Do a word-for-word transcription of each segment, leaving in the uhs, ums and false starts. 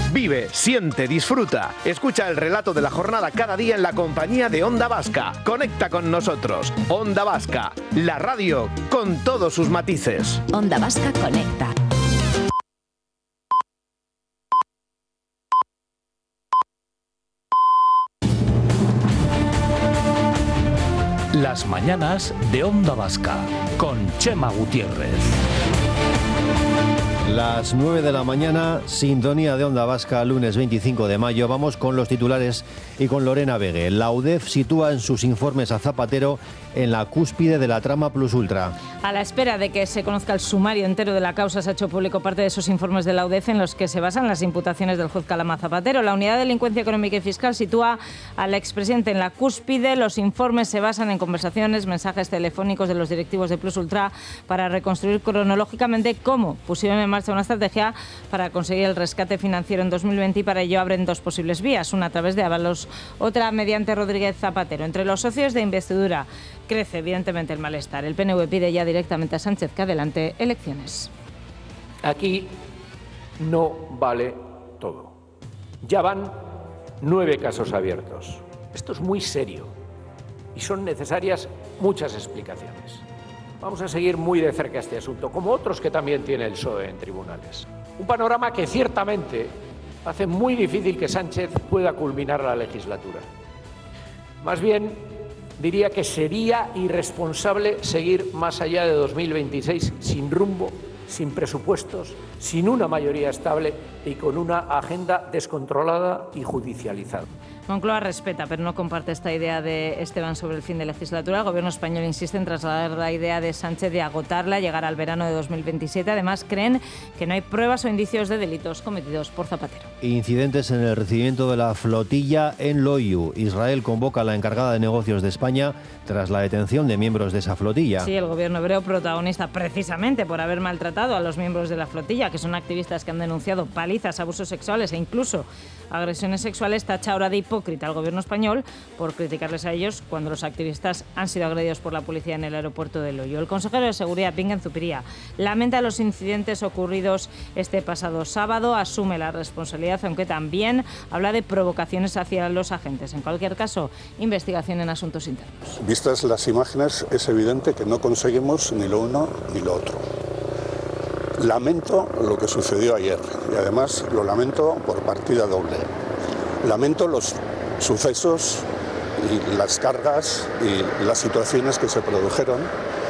Vive, siente, disfruta. Escucha el relato de la jornada cada día en la compañía de Onda Vasca. Conecta con nosotros. Onda Vasca, la radio con todos sus matices. Onda Vasca conecta. Las mañanas de Onda Vasca con Chema Gutiérrez. Las nueve de la mañana, sintonía de Onda Vasca, lunes veinticinco de mayo. Vamos con los titulares y con Lorena Vegue. La U D E F sitúa en sus informes a Zapatero en la cúspide de la trama Plus Ultra. A la espera de que se conozca el sumario entero de la causa, se ha hecho público parte de esos informes de la U D E F en los que se basan las imputaciones del juez Calama Zapatero. La Unidad de Delincuencia Económica y Fiscal sitúa al expresidente en la cúspide. Los informes se basan en conversaciones, mensajes telefónicos de los directivos de Plus Ultra para reconstruir cronológicamente cómo pusieron en marcha una estrategia para conseguir el rescate financiero en dos mil veinte, y para ello abren dos posibles vías, una a través de Ábalos, otra mediante Rodríguez Zapatero. Entre los socios de investidura crece evidentemente el malestar. El P N V pide ya directamente a Sánchez que adelante elecciones. Aquí no vale todo. Ya van nueve casos abiertos. Esto es muy serio y son necesarias muchas explicaciones. Vamos a seguir muy de cerca este asunto, como otros que también tiene el P S O E en tribunales. Un panorama que ciertamente hace muy difícil que Sánchez pueda culminar la legislatura. Más bien, diría que sería irresponsable seguir más allá de dos mil veintiséis sin rumbo, sin presupuestos, sin una mayoría estable y con una agenda descontrolada y judicializada. Moncloa respeta, pero no comparte esta idea de Esteban sobre el fin de legislatura. El gobierno español insiste en trasladar la idea de Sánchez de agotarla, llegar al verano de dos mil veintisiete. Además, creen que no hay pruebas o indicios de delitos cometidos por Zapatero. Incidentes en el recibimiento de la flotilla en Loiu. Israel convoca a la encargada de negocios de España tras la detención de miembros de esa flotilla. Sí, el gobierno hebreo protagonista precisamente por haber maltratado a los miembros de la flotilla, que son activistas que han denunciado palizas, abusos sexuales e incluso agresiones sexuales, tacha ahora de hipócrita al gobierno español por criticarles a ellos cuando los activistas han sido agredidos por la policía en el aeropuerto de Loiu. El consejero de Seguridad, Bingen Zupiria, lamenta los incidentes ocurridos este pasado sábado, asume la responsabilidad, aunque también habla de provocaciones hacia los agentes. En cualquier caso, investigación en asuntos internos. Vistas las imágenes, es evidente que no conseguimos ni lo uno ni lo otro. Lamento lo que sucedió ayer y además lo lamento por partida doble. Lamento los sucesos y las cargas y las situaciones que se produjeron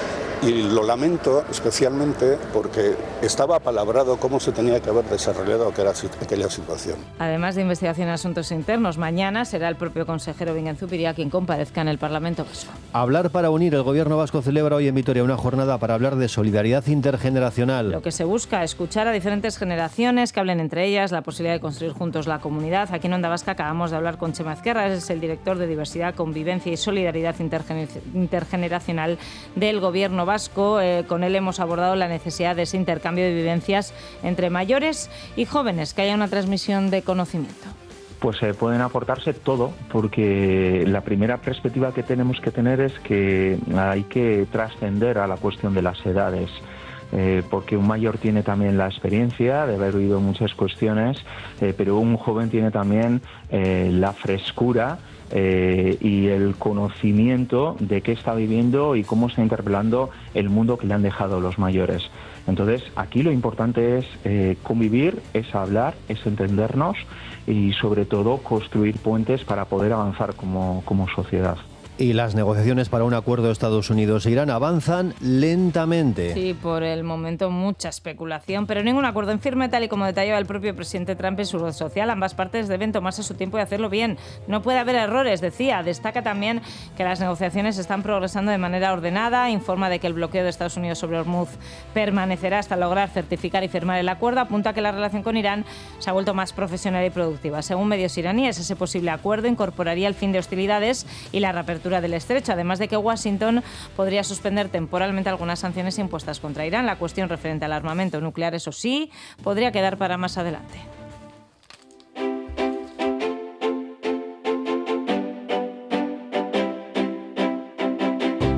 y lo lamento especialmente porque estaba apalabrado cómo se tenía que haber desarrollado aquella situación. Además de investigación en asuntos internos, mañana será el propio consejero Bingen Zupiria quien comparezca en el Parlamento Vasco. Hablar para unir. El gobierno vasco celebra hoy en Vitoria una jornada para hablar de solidaridad intergeneracional. Lo que se busca es escuchar a diferentes generaciones que hablen entre ellas, la posibilidad de construir juntos la comunidad. Aquí en Onda Vasca acabamos de hablar con Chema Ezquerra, es el director de Diversidad, Convivencia y Solidaridad Intergener- Intergeneracional del gobierno vasco. Eh, con él hemos abordado la necesidad de ese intercambio de vivencias entre mayores y jóvenes, que haya una transmisión de conocimiento. Pues eh, pueden aportarse todo, porque la primera perspectiva que tenemos que tener es que hay que trascender a la cuestión de las edades. Eh, porque un mayor tiene también la experiencia de haber oído muchas cuestiones, eh, pero un joven tiene también eh, la frescura eh, y el conocimiento de qué está viviendo y cómo está interpelando el mundo que le han dejado los mayores. Entonces, aquí lo importante es eh, convivir, es hablar, es entendernos y, sobre todo, construir puentes para poder avanzar como, como sociedad. Y las negociaciones para un acuerdo de Estados Unidos e Irán avanzan lentamente. Sí, por el momento mucha especulación, pero ningún acuerdo en firme, tal y como detallaba el propio presidente Trump en su red social. Ambas partes deben tomarse su tiempo y hacerlo bien. No puede haber errores, decía. Destaca también que las negociaciones están progresando de manera ordenada. Informa de que el bloqueo de Estados Unidos sobre Hormuz permanecerá hasta lograr certificar y firmar el acuerdo. Apunta que la relación con Irán se ha vuelto más profesional y productiva. Según medios iraníes, ese posible acuerdo incorporaría el fin de hostilidades y la reapertura del estrecho, además de que Washington podría suspender temporalmente algunas sanciones impuestas contra Irán. La cuestión referente al armamento nuclear, eso sí, podría quedar para más adelante.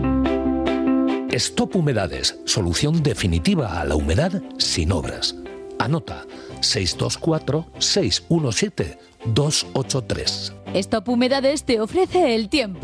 Stop Humedades, solución definitiva a la humedad sin obras. Anota seis dos cuatro, seis uno siete, dos ocho tres. Stop Humedades te ofrece el tiempo.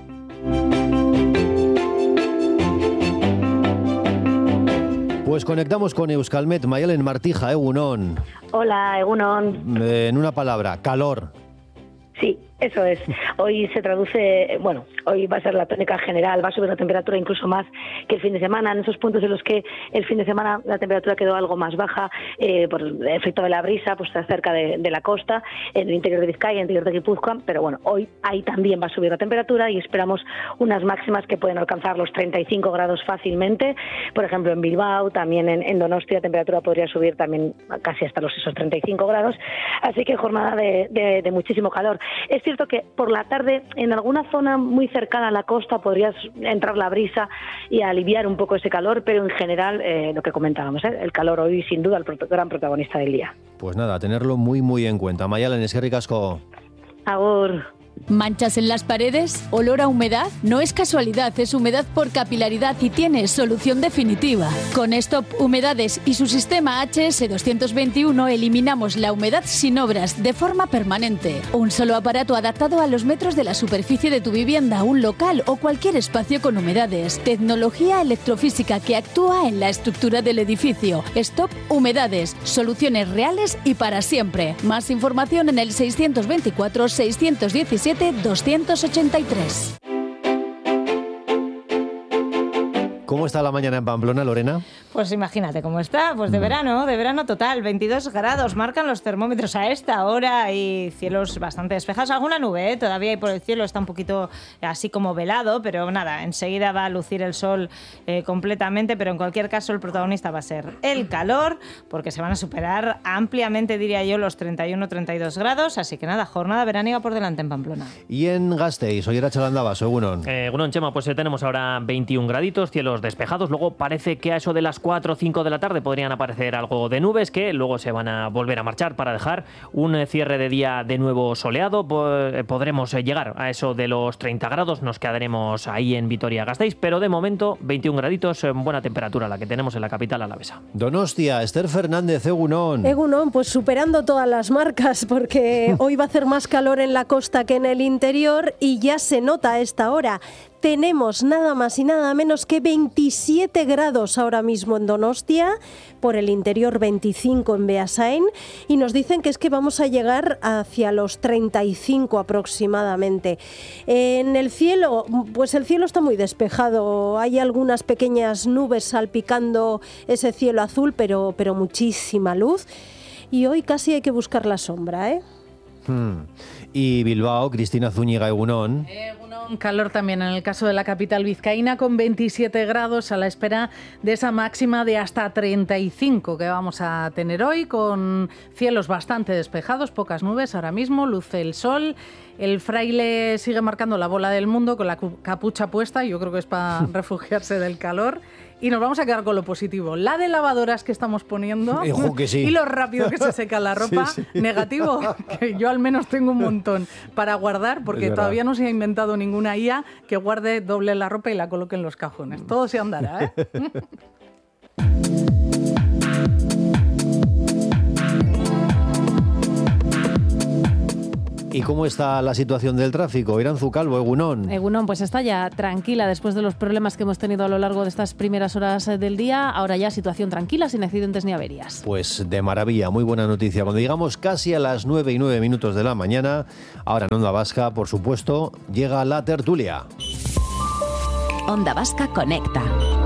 Pues conectamos con Euskalmet. Mayalen Martija, Egunon. Hola, Egunon. Eh, en una palabra, calor. Sí, eso es. Hoy se traduce, bueno, hoy va a ser la tónica general, va a subir la temperatura incluso más que el fin de semana, en esos puntos en los que el fin de semana la temperatura quedó algo más baja eh, por el efecto de la brisa, pues está cerca de, de la costa, en el interior de Vizcaya, en el interior de Guipúzcoa, pero bueno, hoy ahí también va a subir la temperatura y esperamos unas máximas que pueden alcanzar los treinta y cinco grados fácilmente, por ejemplo en Bilbao, también en, en Donostia la temperatura podría subir también casi hasta los esos treinta y cinco grados, así que jornada de, de, de muchísimo calor. Es cierto que por la tarde en alguna zona muy cercana a la costa podría entrar la brisa y aliviar un poco ese calor, pero en general eh, lo que comentábamos, ¿eh? el calor hoy sin duda el pro- gran protagonista del día. Pues nada, tenerlo muy muy en cuenta. Mayalen, eskerrik asko. Agur. ¿Manchas en las paredes? ¿Olor a humedad? No es casualidad, es humedad por capilaridad y tiene solución definitiva. Con Stop Humedades y su sistema H S doscientos veintiuno eliminamos la humedad sin obras de forma permanente. Un solo aparato adaptado a los metros de la superficie de tu vivienda, un local o cualquier espacio con humedades. Tecnología electrofísica que actúa en la estructura del edificio. Stop Humedades. Soluciones reales y para siempre. Más información en el seiscientos veinticuatro, seiscientos diecisiete, doscientos ochenta y tres. ¿Cómo está la mañana en Pamplona, Lorena? Pues imagínate cómo está, pues de verano, de verano total, veintidós grados, marcan los termómetros a esta hora y cielos bastante despejados, alguna nube, ¿eh? Todavía hay por el cielo, está un poquito así como velado, pero nada, enseguida va a lucir el sol eh, completamente, pero en cualquier caso el protagonista va a ser el calor, porque se van a superar ampliamente, diría yo, los treinta y uno treinta y dos grados, así que nada, jornada veraniega por delante en Pamplona. Y en Gasteiz, hoy era Chalandabas, Egunon. Eh, Egunon, Chema, pues eh, tenemos ahora veintiún graditos, cielos despejados, luego parece que a eso de las cuatro o cinco de la tarde podrían aparecer algo de nubes que luego se van a volver a marchar para dejar un eh, cierre de día de nuevo soleado. Eh, podremos eh, llegar a eso de los treinta grados, nos quedaremos ahí en Vitoria-Gasteiz, pero de momento veintiún graditos, eh, buena temperatura la que tenemos en la capital alavesa. Donostia, Esther Fernández, Egunon. Egunon, pues superando todas las marcas, porque hoy va a hacer más calor en la costa que en el interior y ya se nota a esta hora. Tenemos nada más y nada menos que veintisiete grados ahora mismo en Donostia, por el interior veinticinco en Beasain, y nos dicen que es que vamos a llegar hacia los treinta y cinco aproximadamente. En el cielo, pues el cielo está muy despejado, hay algunas pequeñas nubes salpicando ese cielo azul, pero, pero muchísima luz, y hoy casi hay que buscar la sombra, ¿eh? Hmm. Y Bilbao, Cristina Zúñiga, Egunon. Egunon, calor también en el caso de la capital vizcaína, con veintisiete grados a la espera de esa máxima de hasta treinta y cinco que vamos a tener hoy, con cielos bastante despejados, pocas nubes ahora mismo, luce el sol. El fraile sigue marcando la bola del mundo con la capucha puesta, yo creo que es para refugiarse del calor. Y nos vamos a quedar con lo positivo. La de lavadoras que estamos poniendo Ejo que sí. y lo rápido que se seca la ropa. Sí, sí. Negativo, que yo al menos tengo un montón para guardar, porque todavía no se ha inventado ninguna I A que guarde doble la ropa y la coloque en los cajones. Todo se andará, ¿eh? ¿Y cómo está la situación del tráfico? Iranzu Calvo, Egunon. Egunon, pues está ya tranquila después de los problemas que hemos tenido a lo largo de estas primeras horas del día. Ahora ya situación tranquila, sin accidentes ni averías. Pues de maravilla, muy buena noticia. Cuando llegamos casi a las nueve y nueve minutos de la mañana, ahora en Onda Vasca, por supuesto, llega la tertulia. Onda Vasca Conecta.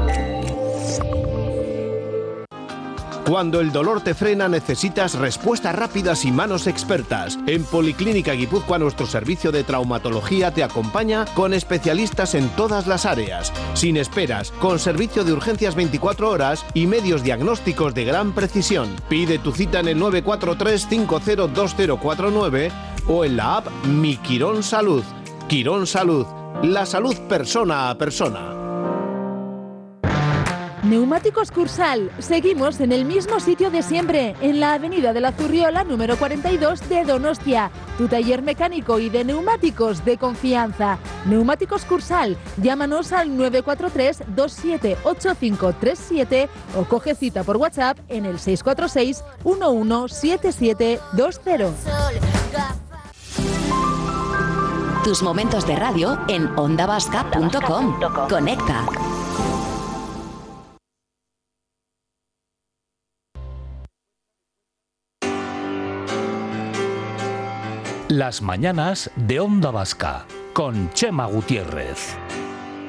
Cuando el dolor te frena, necesitas respuestas rápidas y manos expertas. En Policlínica Guipúzcoa, nuestro servicio de traumatología te acompaña con especialistas en todas las áreas, sin esperas, con servicio de urgencias veinticuatro horas y medios diagnósticos de gran precisión. Pide tu cita en el nueve cuatro tres cinco cero dos cero cuatro nueve o en la app Mi Quirón Salud. Quirón Salud, la salud persona a persona. Neumáticos Cursal. Seguimos en el mismo sitio de siempre, en la avenida de la Zurriola número cuarenta y dos de Donostia. Tu taller mecánico y de neumáticos de confianza. Neumáticos Cursal. Llámanos al nueve cuatro tres, dos siete ocho cinco tres siete o coge cita por WhatsApp en el seis cuatro seis, uno uno siete siete dos cero. Tus momentos de radio en onda vasca punto com. Conecta. Las mañanas de Onda Vasca con Chema Gutiérrez.